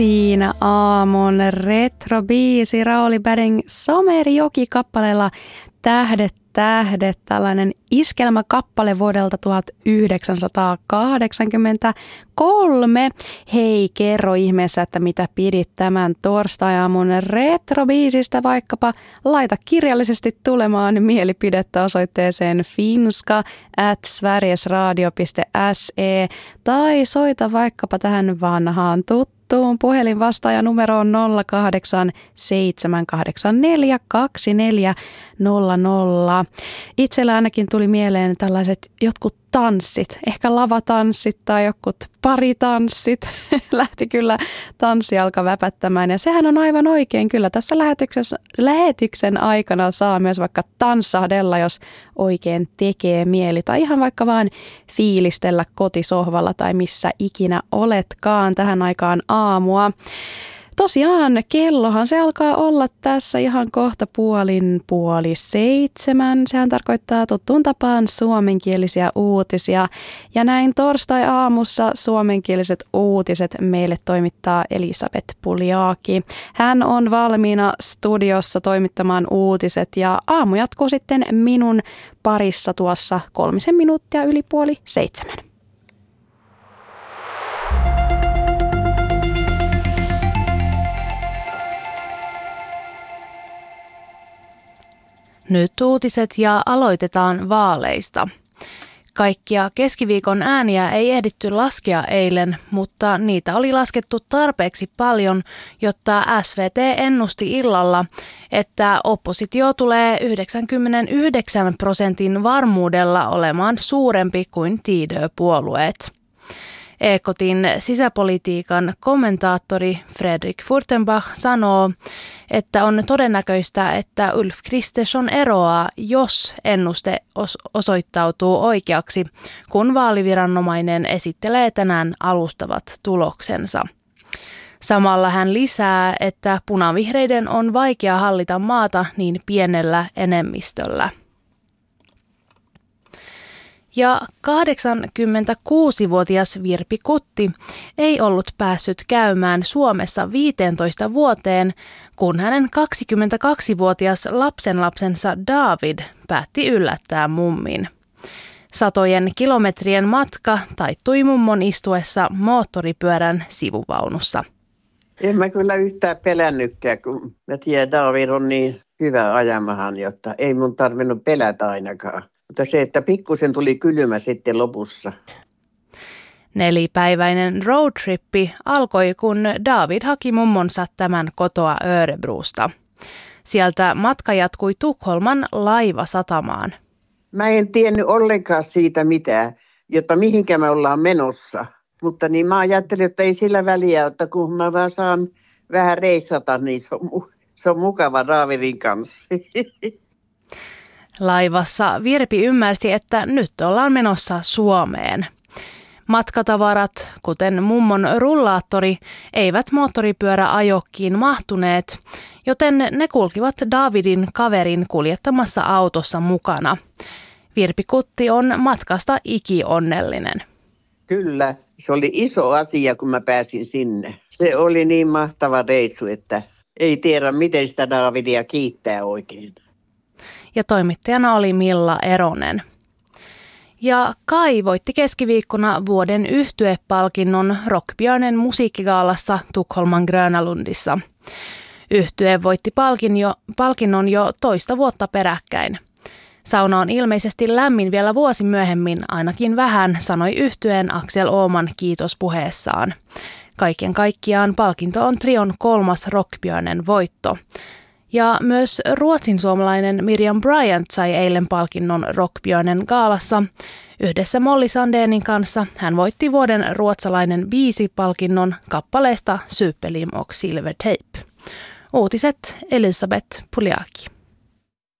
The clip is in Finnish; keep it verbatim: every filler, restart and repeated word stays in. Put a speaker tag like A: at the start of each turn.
A: Siinä aamun retrobiisi Rauli Bading Somerijoki-kappaleella Tähdet, tähdet, tällainen iskelmäkappale vuodelta tuhatyhdeksänsataakahdeksankymmentäkolme. Hei, kerro ihmeessä, että mitä pidit tämän torstai-aamun retrobiisistä, vaikkapa laita kirjallisesti tulemaan mielipidettä osoitteeseen finska at sverigesradio piste se tai soita vaikkapa tähän vanhaan tuttuun puhelinvastaaja numero on nolla kahdeksan seitsemän kahdeksan neljä kaksi neljä nolla nolla. Itsellä ainakin tuli mieleen tällaiset jotkut tanssit, ehkä lavatanssit tai jotkut paritanssit. Lähti kyllä tanssi alkaa väpättämään ja sehän on aivan oikein. Kyllä tässä lähetyksen aikana saa myös vaikka tanssahdella, jos oikein tekee mieli. Tai ihan vaikka vaan fiilistellä kotisohvalla tai missä ikinä oletkaan tähän aikaan aamua. Tosiaan kellohan se alkaa olla tässä ihan kohta puolin puoli seitsemän. Sehän tarkoittaa tuttuun tapaan suomenkielisiä uutisia. Ja näin torstai-aamussa suomenkieliset uutiset meille toimittaa Elisabeth Puljaki. Hän on valmiina studiossa toimittamaan uutiset ja aamu jatkuu sitten minun parissa tuossa kolmisen minuuttia yli puoli seitsemän.
B: Nyt uutiset ja aloitetaan vaaleista. Kaikkia keskiviikon ääniä ei ehditty laskea eilen, mutta niitä oli laskettu tarpeeksi paljon, jotta S V T ennusti illalla, että oppositio tulee yhdeksänkymmentäyhdeksän prosentin varmuudella olemaan suurempi kuin Tidö-puolueet. Ekotin sisäpolitiikan kommentaattori Fredrik Furtenbach sanoo, että on todennäköistä, että Ulf Kristersson eroaa, jos ennuste osoittautuu oikeaksi, kun vaaliviranomainen esittelee tänään alustavat tuloksensa. Samalla hän lisää, että punavihreiden on vaikea hallita maata niin pienellä enemmistöllä. Ja kahdeksankymmentäkuusivuotias Virpi Kutti ei ollut päässyt käymään Suomessa viiteentoista vuoteen, kun hänen kaksikymmentäkaksivuotias lapsenlapsensa David päätti yllättää mummin. Satojen kilometrien matka taittui mummon istuessa moottoripyörän sivuvaunussa.
C: En mä kyllä yhtään pelännytkään, kun mä tiedän, David on niin hyvä ajamahan, jotta ei mun tarvinnut pelätä ainakaan. Mutta se, että pikkusen tuli kylmä sitten lopussa.
B: Nelipäiväinen roadtrippi alkoi, kun David haki mummonsa tämän kotoa Örebrosta. Sieltä matka jatkui Tukholman laivasatamaan.
C: Mä en tiennyt ollenkaan siitä mitään, jotta mihinkä me ollaan menossa. Mutta niin mä ajattelin, että ei sillä väliä, että kun mä vaan saan vähän reissata, niin se on, se on mukava Davidin kanssa.
B: Laivassa Virpi ymmärsi, että nyt ollaan menossa Suomeen. Matkatavarat, kuten mummon rullaattori, eivät moottoripyöräajokkiin mahtuneet, joten ne kulkivat Davidin kaverin kuljettamassa autossa mukana. Virpi Kutti on matkasta ikionnellinen.
C: Kyllä, se oli iso asia, kun mä pääsin sinne. Se oli niin mahtava reissu, että ei tiedä, miten sitä Davidia kiittää oikein.
B: Ja toimittajana oli Milla Eronen. Ja Kai voitti keskiviikkona vuoden yhtyepalkinnon Rockbjörnen musiikkigaalassa Tukholman Gröna Lundissa. Yhtye voitti palkinnon, palkinnon jo toista vuotta peräkkäin. Sauna on ilmeisesti lämmin vielä vuosi myöhemmin, ainakin vähän, sanoi yhtyeen Axel Åhman kiitospuheessaan. Kaiken kaikkiaan palkinto on trion kolmas Rockbjörnen voitto. Ja myös ruotsin suomalainen Miriam Bryant sai eilen palkinnon Rockbjörnen gaalassa. Yhdessä Molly Sandénin kanssa hän voitti vuoden ruotsalainen biisipalkinnon kappaleesta Superlim och Silver Tape. Uutiset Elisabeth Puljaki.